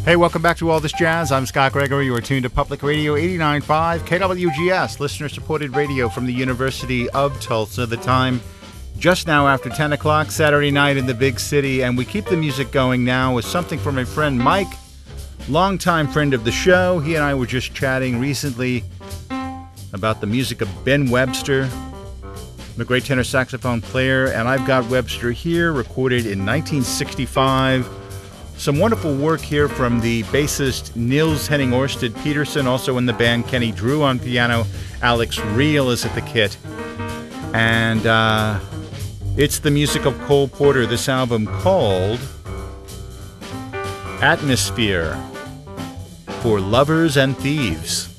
Hey, welcome back to All This Jazz. I'm Scott Gregory. You are tuned to Public Radio 89.5 KWGS, listener-supported radio from the University of Tulsa. The time just now after 10 o'clock, Saturday night in the big city, and we keep the music going now with something from my friend Mike, longtime friend of the show. He and I were just chatting recently about the music of Ben Webster, the great tenor saxophone player, and I've got Webster here, recorded in 1965. Some wonderful work here from the bassist Nils Henning Orsted Peterson, also in the band Kenny Drew on piano, Alex Reel is at the kit. And it's the music of Cole Porter, this album called Atmosphere for Lovers and Thieves.